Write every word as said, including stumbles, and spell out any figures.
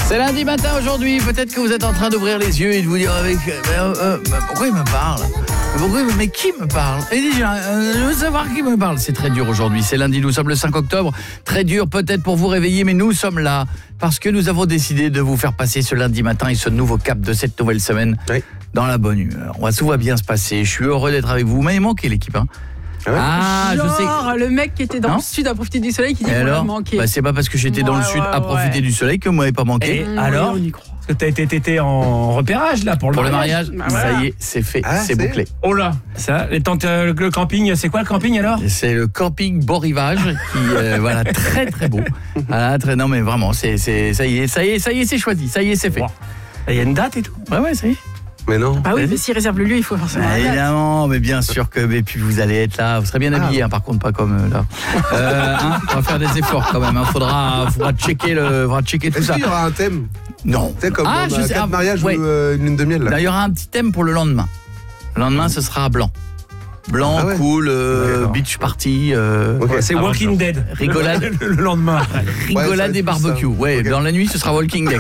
C'est lundi matin aujourd'hui, peut-être que vous êtes en train d'ouvrir les yeux et de vous dire avec euh, euh, euh, pourquoi il me parle pourquoi, mais qui me parle? Et déjà, euh, je veux savoir qui me parle. C'est très dur aujourd'hui, c'est lundi, nous sommes le cinq octobre. Très dur peut-être pour vous réveiller, mais nous sommes là parce que nous avons décidé de vous faire passer ce lundi matin et ce nouveau cap de cette nouvelle semaine oui. dans la bonne humeur. On va, tout va bien se passer, je suis heureux d'être avec vous. Vous m'avez manqué l'équipe, hein. Ah, ouais. ah Genre, je sais. Le mec qui était dans non le sud à profiter du soleil qui dit qu'on l'a manqué. Bah c'est pas parce que j'étais ouais, dans le sud ouais, à profiter ouais. du soleil que moi n'avez pas manqué. Et mmh, alors oui, parce que t'as été tété en repérage là pour le pour mariage. le mariage. Bah, ça y est, c'est fait, ah, c'est, c'est bouclé. Oh là, ça, les tentes, euh, le camping, c'est quoi le camping alors? C'est le camping Beau Rivage qui euh, voilà très très beau. Voilà, très non mais vraiment c'est c'est ça y est, ça y est, ça y est, c'est choisi, ça y est, c'est fait. Il y a une date et tout. Ouais ouais, ça y est. Mais non. Ah oui, mais s'il réserve le lieu, il faut forcément. Ah, évidemment, mais bien sûr que mais puis vous allez être là, vous serez bien habillés, ah. hein, par contre pas comme euh, là. Euh, hein, on va faire des efforts quand même. Hein, faudra, faudra checker le, faudra checker tout Est-ce ça. Est-ce qu'il y aura un thème? Non. C'est comme ah, dans un sais, mariage ouais. ou euh, une lune de miel. Là. Il y aura un petit thème pour le lendemain. Le lendemain, ce sera blanc. Blanc, ah ouais. cool, euh, ouais, beach party. Euh, okay. Ouais, c'est Walking Dead. Rigolade le, le lendemain. Rigolade ouais, et barbecue. Ouais, ouais okay. Dans la nuit, ce sera Walking Dead.